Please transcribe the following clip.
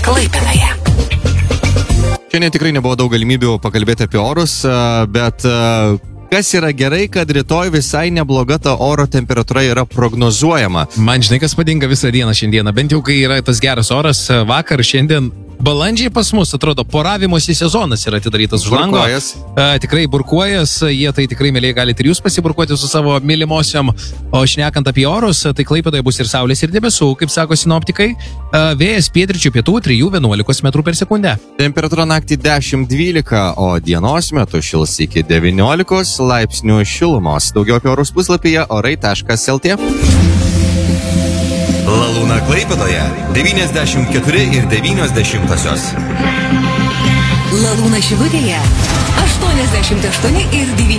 Klaipėdoje. Šiandien tikrai nebuvo daug galimybių pakalbėti apie orus, bet kas yra gerai, kad rytoj visai nebloga ta oro temperatūra yra prognozuojama. Man žinai, kas padinga visą dieną šiandieną, bent jau kai yra tas geras oras, vakar, šiandien, balandžiai pas mus, atrodo, poravimosi sezonas yra atidarytas už lango. Tikrai burkuojas, jie tai tikrai mėliai galite ir jūs pasiburkuoti su savo mylimosiom, o šnekant apie orus, tai Klaipėdoje bus ir saulės ir debesų, kaip sako sinoptikai, vėjas pietryčių pietų 3–11 metrų per sekundę. Temperatūra naktį 10–12, o dienos metu šils iki 19 laipsnių šilumos. Daugiau apie orus puslapyje orai.lt. Lalūna Klaipėdoje 94,9. Lalūna Šilutėje 88,9.